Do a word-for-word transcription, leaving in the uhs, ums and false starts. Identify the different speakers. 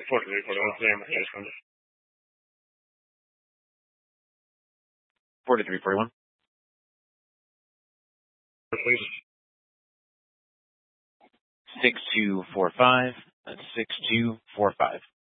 Speaker 1: forty-three forty-one, clear my ears from
Speaker 2: forty-three forty-one.
Speaker 1: please.
Speaker 2: six two four five. That's six two four five.